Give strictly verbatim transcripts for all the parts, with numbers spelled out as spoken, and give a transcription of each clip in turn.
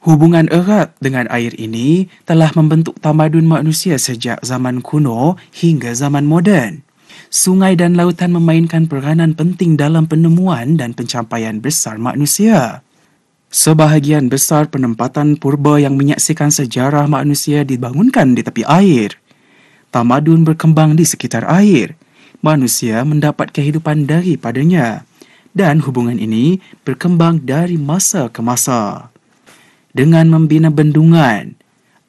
Hubungan erat dengan air ini telah membentuk tamadun manusia sejak zaman kuno hingga zaman moden. Sungai dan lautan memainkan peranan penting dalam penemuan dan pencapaian besar manusia. Sebahagian besar penempatan purba yang menyaksikan sejarah manusia dibangunkan di tepi air. Tamadun berkembang di sekitar air. Manusia mendapat kehidupan daripadanya. Dan hubungan ini berkembang dari masa ke masa. Dengan membina bendungan,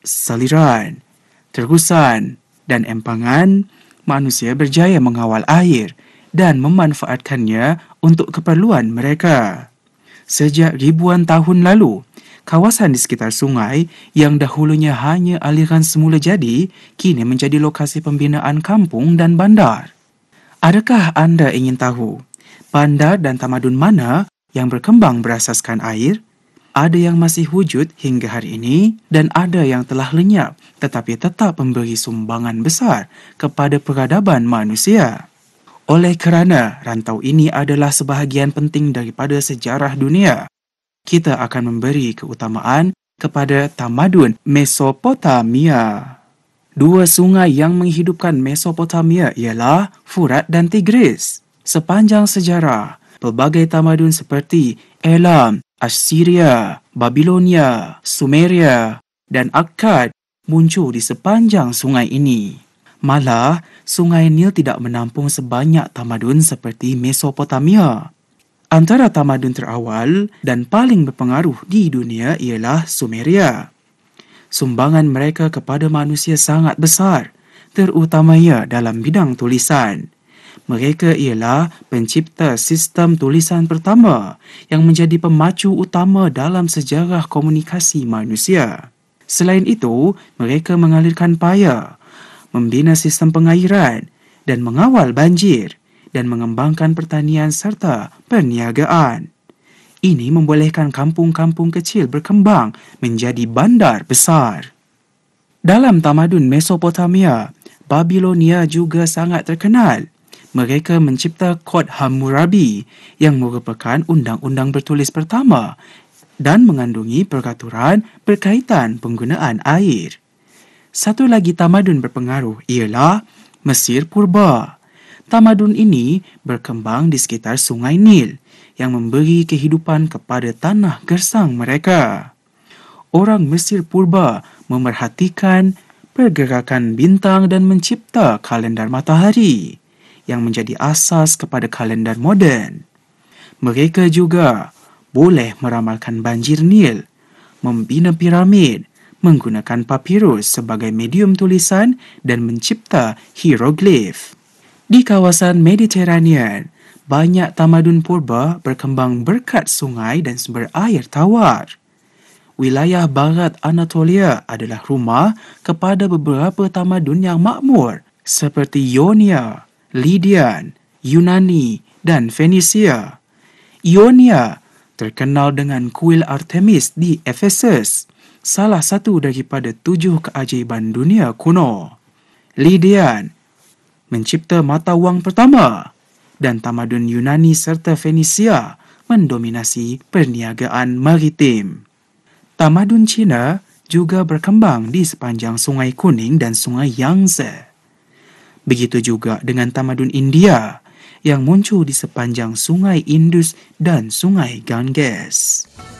saliran, terusan dan empangan, manusia berjaya mengawal air dan memanfaatkannya untuk keperluan mereka. Sejak ribuan tahun lalu, kawasan di sekitar sungai yang dahulunya hanya aliran semula jadi, kini menjadi lokasi pembinaan kampung dan bandar. Adakah anda ingin tahu bandar dan tamadun mana yang berkembang berasaskan air? Ada yang masih wujud hingga hari ini dan ada yang telah lenyap tetapi tetap memberi sumbangan besar kepada peradaban manusia. Oleh kerana rantau ini adalah sebahagian penting daripada sejarah dunia, kita akan memberi keutamaan kepada tamadun Mesopotamia. Dua sungai yang menghidupkan Mesopotamia ialah Furat dan Tigris. Sepanjang sejarah, pelbagai tamadun seperti Elam, Assyria, Babilonia, Sumeria dan Akkad muncul di sepanjang sungai ini. Malah, sungai Nil tidak menampung sebanyak tamadun seperti Mesopotamia. Antara tamadun terawal dan paling berpengaruh di dunia ialah Sumeria. Sumbangan mereka kepada manusia sangat besar, terutamanya dalam bidang tulisan. Mereka ialah pencipta sistem tulisan pertama yang menjadi pemacu utama dalam sejarah komunikasi manusia. Selain itu, mereka mengalirkan paya, membina sistem pengairan dan mengawal banjir dan mengembangkan pertanian serta perniagaan. Ini membolehkan kampung-kampung kecil berkembang menjadi bandar besar. Dalam tamadun Mesopotamia, Babilonia juga sangat terkenal. Mereka mencipta Kod Hammurabi yang merupakan undang-undang bertulis pertama dan mengandungi peraturan berkaitan penggunaan air. Satu lagi tamadun berpengaruh ialah Mesir Purba. Tamadun ini berkembang di sekitar Sungai Nil yang memberi kehidupan kepada tanah gersang mereka. Orang Mesir Purba memerhatikan pergerakan bintang dan mencipta kalendar matahari yang menjadi asas kepada kalendar moden. Mereka juga boleh meramalkan banjir Nil, membina piramid, menggunakan papirus sebagai medium tulisan dan mencipta hieroglif. Di kawasan Mediterranean, banyak tamadun purba berkembang berkat sungai dan sumber air tawar. Wilayah barat Anatolia adalah rumah kepada beberapa tamadun yang makmur seperti Ionia, Lydian, Yunani dan Fenisia. Ionia terkenal dengan kuil Artemis di Ephesus, salah satu daripada tujuh keajaiban dunia kuno. Lydian mencipta mata wang pertama dan tamadun Yunani serta Fenisia mendominasi perniagaan maritim. Tamadun Cina juga berkembang di sepanjang Sungai Kuning dan Sungai Yangtze. Begitu juga dengan tamadun India yang muncul di sepanjang Sungai Indus dan Sungai Ganges.